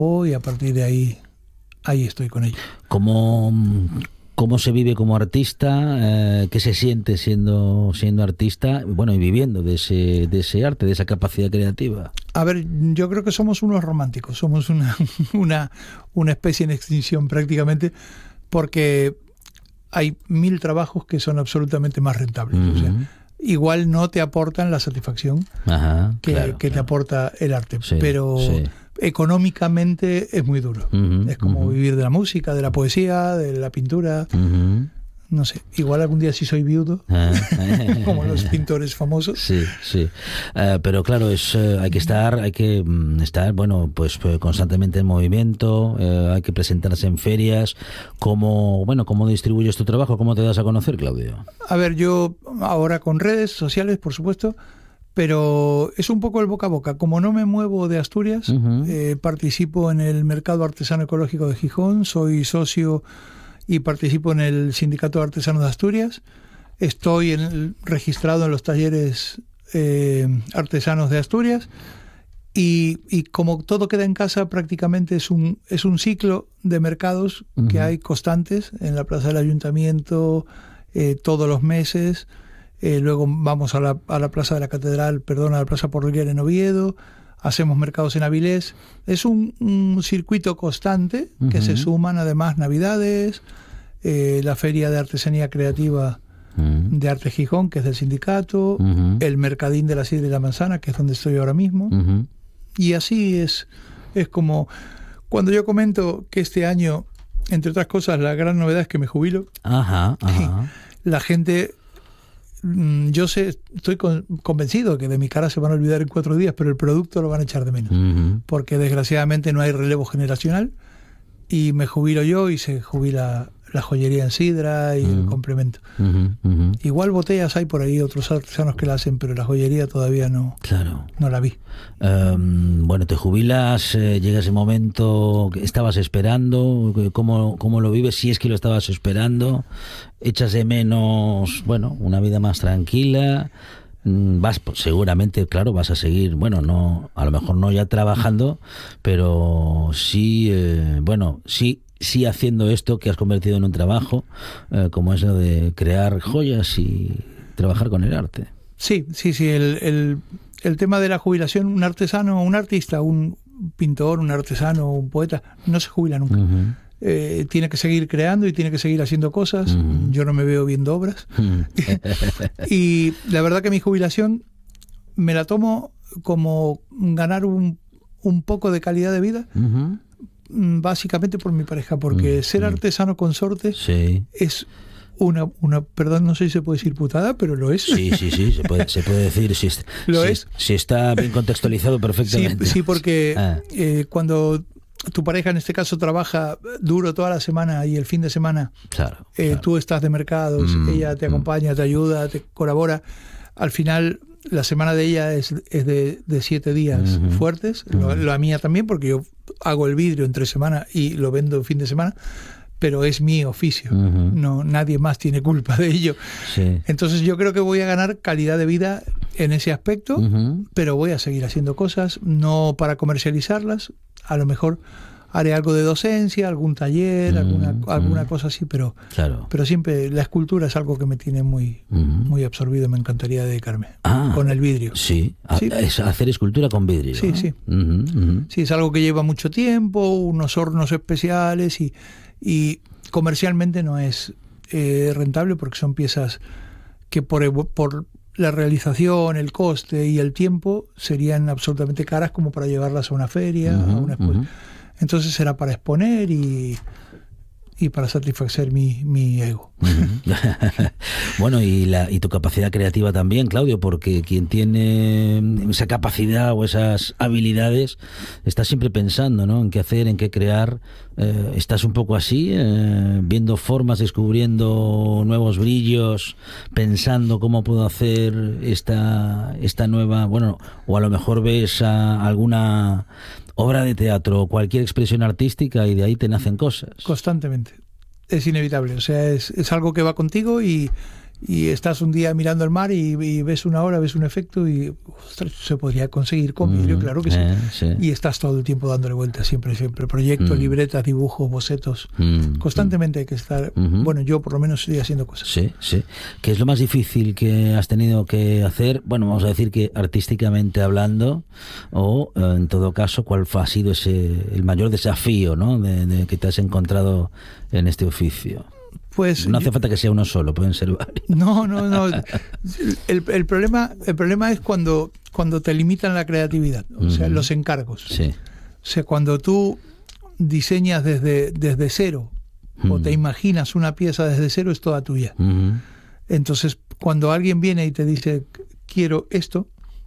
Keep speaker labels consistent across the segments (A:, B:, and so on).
A: y a partir de ahí estoy con ello.
B: ¿Cómo se vive como artista? ¿Qué se siente siendo artista? Bueno, y viviendo de ese arte, de esa capacidad creativa.
A: A ver, yo creo que somos unos románticos, somos una especie en extinción prácticamente, porque hay 1000 trabajos que son absolutamente más rentables. O sea, igual no te aportan la satisfacción que te aporta el arte, pero económicamente es muy duro. Es como vivir de la música, de la poesía, de la pintura. No sé, igual algún día sí soy viudo, como los pintores famosos.
B: Sí. Pero claro, hay que estar, bueno, pues constantemente en movimiento, hay que presentarse en ferias. ¿Cómo distribuyes tu trabajo? ¿Cómo te das a conocer, Claudio?
A: A ver, yo ahora con redes sociales, por supuesto, pero es un poco el boca a boca. Como no me muevo de Asturias, participo en el Mercado Artesano Ecológico de Gijón, soy socio y participo en el Sindicato de Artesanos de Asturias. Estoy registrado en los talleres artesanos de Asturias y como todo queda en casa, prácticamente es un ciclo de mercados que hay constantes en la Plaza del Ayuntamiento todos los meses. Luego vamos a la Plaza de la Catedral, a la Plaza Porlier en Oviedo. Hacemos mercados en Avilés. Es un circuito constante que se suman además Navidades, la Feria de Artesanía Creativa de Arte Gijón, que es del sindicato, el Mercadín de la Sidra y la Manzana, que es donde estoy ahora mismo. Y así es como cuando yo comento que este año, entre otras cosas, la gran novedad es que me jubilo. La gente... Yo estoy convencido que de mi cara se van a olvidar en 4 días, pero el producto lo van a echar de menos, porque desgraciadamente no hay relevo generacional y me jubilo yo y se jubila la joyería en sidra y el complemento. Igual botellas hay por ahí, otros artesanos que la hacen, pero la joyería todavía no la vi.
B: Bueno, te jubilas, llega ese momento que estabas esperando, ¿cómo lo vives? Si es que lo estabas esperando, echas de menos, bueno, una vida más tranquila. Seguramente, claro, vas a seguir, bueno, no, a lo mejor no ya trabajando, pero sí, sí haciendo esto que has convertido en un trabajo, como eso de crear joyas y trabajar con el arte. Sí,
A: el tema de la jubilación, un artesano, un artista, un pintor, un artesano, un poeta, no se jubila nunca. Tiene que seguir creando y tiene que seguir haciendo cosas. Yo no me veo viendo obras. Y la verdad que mi jubilación me la tomo como ganar un poco de calidad de vida, básicamente por mi pareja, porque ser artesano consorte es una perdón, no sé si se puede decir putada, pero lo es.
B: Sí, se puede decir. Si está bien contextualizado perfectamente.
A: Sí, porque cuando tu pareja en este caso trabaja duro toda la semana y el fin de semana tú estás de mercados, ella te acompaña, te ayuda, te colabora, al final la semana de ella es de 7 días fuertes, la mía también, porque yo hago el vidrio entre semana y lo vendo el fin de semana, pero es mi oficio, no, nadie más tiene culpa de ello. Entonces yo creo que voy a ganar calidad de vida en ese aspecto, pero voy a seguir haciendo cosas, no para comercializarlas, a lo mejor haré algo de docencia, algún taller, alguna cosa así, pero siempre la escultura es algo que me tiene muy absorbido, me encantaría dedicarme con el vidrio.
B: Es hacer escultura con vidrio.
A: Sí, es algo que lleva mucho tiempo, unos hornos especiales y comercialmente no es rentable porque son piezas que por la realización, el coste y el tiempo serían absolutamente caras como para llevarlas a una feria, a una exposición. Entonces será para exponer y para satisfacer mi ego.
B: Bueno, y tu capacidad creativa también, Claudio, porque quien tiene esa capacidad o esas habilidades está siempre pensando, ¿no?, en qué hacer, en qué crear. Estás un poco así, viendo formas, descubriendo nuevos brillos, pensando cómo puedo hacer esta nueva, bueno, o a lo mejor ves alguna obra de teatro o cualquier expresión artística y de ahí te nacen cosas.
A: Constantemente. Es inevitable. O sea, es algo que va contigo y y estás un día mirando el mar y ves una hora, ves un efecto y ostras, se podría conseguir con vidrio, claro que sí. Y estás todo el tiempo dándole vueltas, siempre. Proyectos, libretas, dibujos, bocetos. Constantemente hay que estar... Bueno, yo por lo menos estoy haciendo cosas.
B: Sí. ¿Qué es lo más difícil que has tenido que hacer? Bueno, vamos a decir que artísticamente hablando, o en todo caso, ¿cuál ha sido el mayor desafío, ¿no? de que te has encontrado en este oficio?
A: Pues
B: no hace falta que sea uno solo, pueden ser varios.
A: No. El problema es cuando te limitan la creatividad, o sea, los encargos.
B: Sí.
A: O sea, cuando tú diseñas desde cero o te imaginas una pieza desde cero, es toda tuya. Entonces, cuando alguien viene y te dice, quiero esto,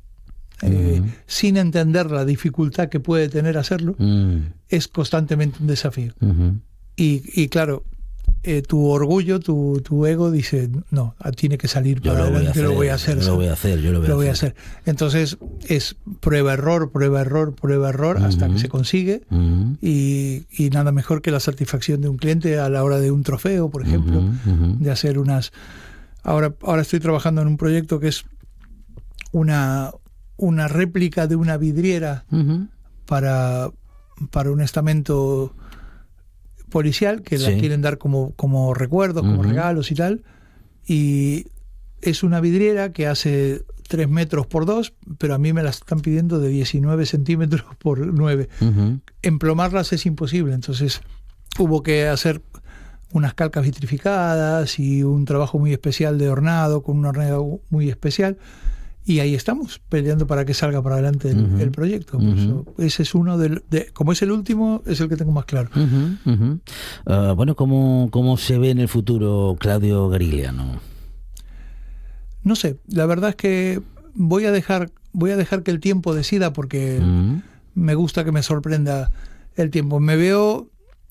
A: sin entender la dificultad que puede tener hacerlo, es constantemente un desafío. Y claro, tu orgullo, tu ego dice, no, tiene que salir para adelante, lo voy a hacer. Entonces es prueba-error hasta que se consigue, y nada mejor que la satisfacción de un cliente a la hora de un trofeo, por ejemplo, de hacer unas... Ahora estoy trabajando en un proyecto que es una réplica de una vidriera para un estamento policial que la quieren dar como recuerdos, como regalos y tal, y es una vidriera que hace 3 metros por 2, pero a mí me la están pidiendo de 19 centímetros por 9. Emplomarlas es imposible, entonces hubo que hacer unas calcas vitrificadas y un trabajo muy especial de hornado, con un hornado muy especial, y ahí estamos, peleando para que salga para adelante el proyecto. Ese es uno como es el último, es el que tengo más claro.
B: Bueno, ¿cómo se ve en el futuro Claudio Garigliano?
A: No sé, la verdad es que voy a dejar que el tiempo decida, porque me gusta que me sorprenda el tiempo. Me veo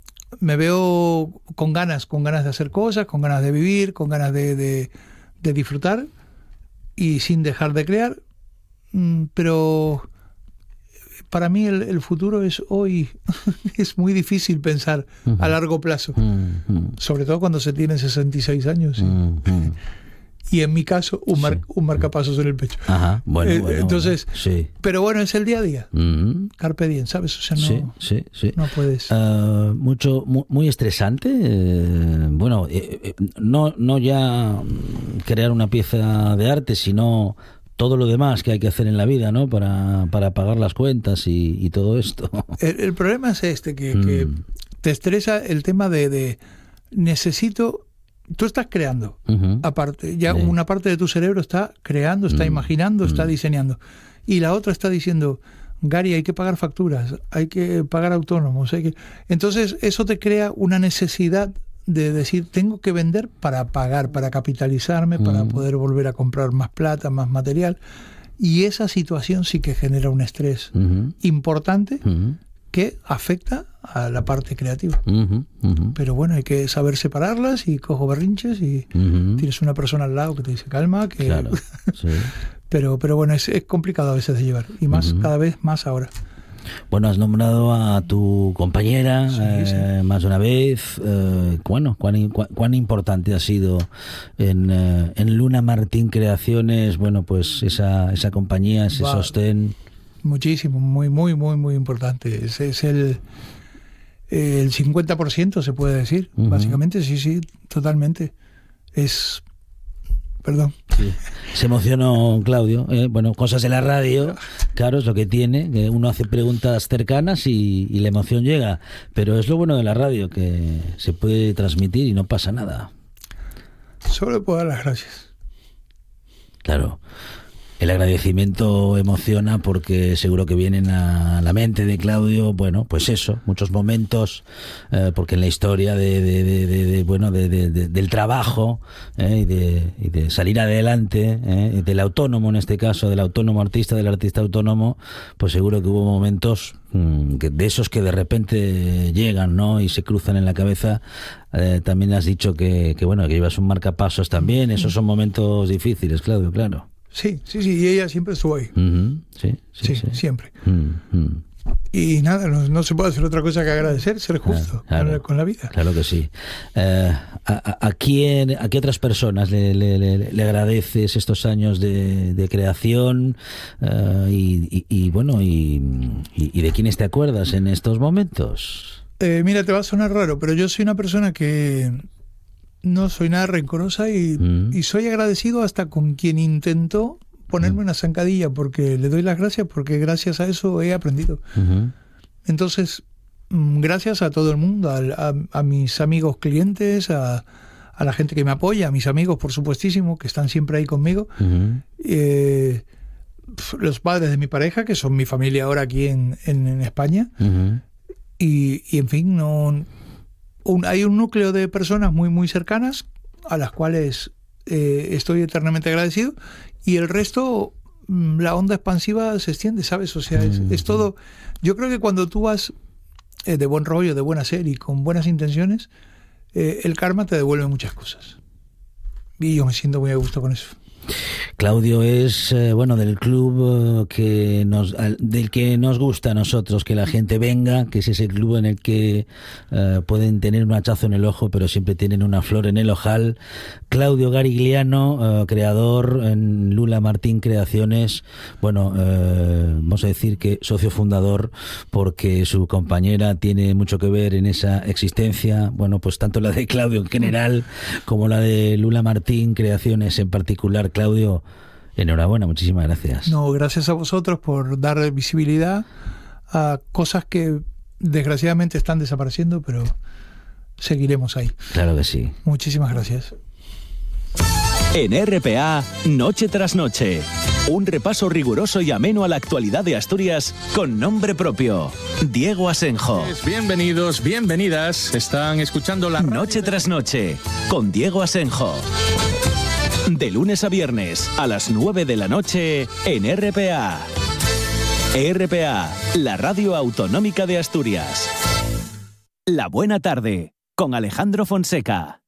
A: con ganas de hacer cosas, con ganas de vivir, con ganas de disfrutar, y sin dejar de crear, pero para mí el futuro es hoy. Es muy difícil pensar a largo plazo, sobre todo cuando se tiene 66 años y en mi caso un marcapasos en el pecho.
B: Bueno,
A: entonces,
B: sí.
A: Pero bueno, es el día a día. Carpe diem, ¿sabes? O sea, no puedes.
B: Muy estresante. Bueno, no ya crear una pieza de arte, sino todo lo demás que hay que hacer en la vida, ¿no? Para pagar las cuentas y todo esto.
A: El problema es que te estresa el tema de necesito... Tú estás creando, aparte, ya una parte de tu cerebro está creando, está imaginando, está diseñando, y la otra está diciendo, Gary, hay que pagar facturas, hay que pagar autónomos, entonces eso te crea una necesidad de decir, tengo que vender para pagar, para capitalizarme, para poder volver a comprar más plata, más material, y esa situación sí que genera un estrés importante que afecta a la parte creativa. Pero bueno, hay que saber separarlas, y cojo berrinches y tienes una persona al lado que te dice calma, que
B: claro, sí.
A: pero bueno, es complicado a veces de llevar, y más cada vez más ahora.
B: Bueno, has nombrado a tu compañera más de una vez. Bueno, ¿cuán importante ha sido en Luna Martín Creaciones, bueno, pues esa compañía, ese sostén?
A: Muchísimo, muy, muy, muy, muy importante. Es el 50%, se puede decir, básicamente, sí, totalmente. Perdón.
B: Sí. Se emocionó Claudio. Bueno, cosas de la radio, claro, es lo que tiene, que uno hace preguntas cercanas y la emoción llega. Pero es lo bueno de la radio, que se puede transmitir y no pasa nada.
A: Solo puedo dar las gracias.
B: Claro. El agradecimiento emociona, porque seguro que vienen a la mente de Claudio, bueno, pues eso, muchos momentos, porque en la historia del trabajo y de salir adelante, del autónomo en este caso, del autónomo artista, del artista autónomo, pues seguro que hubo momentos de esos que de repente llegan, ¿no? Y se cruzan en la cabeza. También has dicho que llevas un marcapasos también. Esos son momentos difíciles, Claudio, claro.
A: Sí, y ella siempre estuvo ahí.
B: Sí,
A: siempre. Y nada, no se puede hacer otra cosa que agradecer, ser justo con la vida.
B: Claro que sí. ¿A qué otras personas le agradeces estos años de creación y de quiénes te acuerdas en estos momentos?
A: Mira, te va a sonar raro, pero yo soy una persona que no soy nada rencorosa y soy agradecido hasta con quien intentó ponerme una zancadilla, porque le doy las gracias, porque gracias a eso he aprendido. Entonces, gracias a todo el mundo, a mis amigos clientes, a la gente que me apoya, a mis amigos, por supuestísimo, que están siempre ahí conmigo, los padres de mi pareja, que son mi familia ahora aquí en España, y en fin, hay un núcleo de personas muy, muy cercanas a las cuales estoy eternamente agradecido, y el resto, la onda expansiva se extiende, ¿sabes? O sea, es todo. Yo creo que cuando tú vas de buen rollo, de buena ser y con buenas intenciones, el karma te devuelve muchas cosas. Y yo me siento muy a gusto con eso.
B: Claudio es del club del que nos gusta a nosotros que la gente venga, que es ese club en el que pueden tener un hachazo en el ojo, pero siempre tienen una flor en el ojal. Claudio Garigliano, creador en Lula Martín Creaciones, vamos a decir que socio fundador, porque su compañera tiene mucho que ver en esa existencia, pues tanto la de Claudio en general como la de Lula Martín Creaciones en particular. Claudio, enhorabuena, muchísimas gracias.
A: No, gracias a vosotros por dar visibilidad a cosas que desgraciadamente están desapareciendo, pero seguiremos ahí.
B: Claro que sí.
A: Muchísimas gracias.
C: En RPA, Noche tras Noche, un repaso riguroso y ameno a la actualidad de Asturias con nombre propio. Diego Asenjo.
D: Bienvenidos, bienvenidas. Están escuchando la
C: Noche tras Noche con Diego Asenjo. De lunes a viernes a las 9 de la noche en RPA. RPA, la radio autonómica de Asturias. La buena tarde con Alejandro Fonseca.